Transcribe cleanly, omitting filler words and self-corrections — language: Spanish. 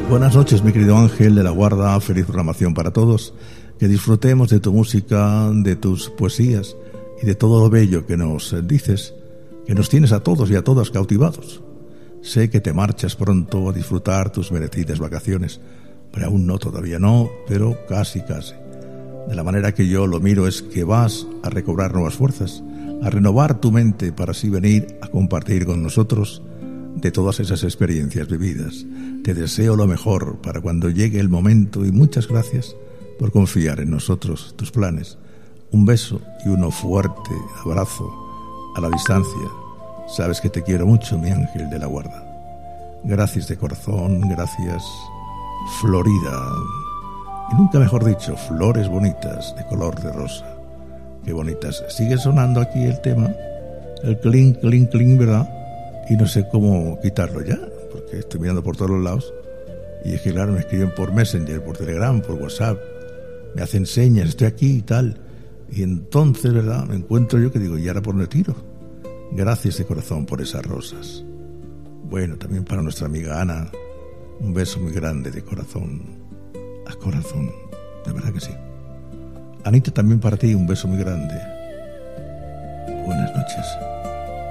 Buenas noches, mi querido Ángel de la Guarda. Feliz programación para todos. Que disfrutemos de tu música, de tus poesías y de todo lo bello que nos dices, que nos tienes a todos y a todas cautivados. Sé que te marchas pronto a disfrutar tus merecidas vacaciones, pero aún no, todavía no, pero casi. De la manera que yo lo miro es que vas a recobrar nuevas fuerzas, a renovar tu mente para así venir a compartir con nosotros de todas esas experiencias vividas. Te deseo lo mejor para cuando llegue el momento y muchas gracias por confiar en nosotros, tus planes. Un beso y uno fuerte abrazo a la distancia. Sabes que te quiero mucho, mi ángel de la guarda. Gracias de corazón, gracias, Florida. Y nunca mejor dicho, flores bonitas de color de rosa. Qué bonitas. Sigue sonando aquí el tema, el clink, clink, clink, ¿verdad? Y no sé cómo quitarlo ya, porque estoy mirando por todos los lados. Y es que claro, me escriben por Messenger, por Telegram, por WhatsApp. Me hacen señas, estoy aquí y tal. Y entonces, ¿verdad? Me encuentro yo que digo, ¿y ahora por dónde tiro? Gracias de corazón por esas rosas. Bueno, también para nuestra amiga Ana, un beso muy grande de corazón a corazón, de verdad que sí. Anita, también para ti un beso muy grande. Buenas noches.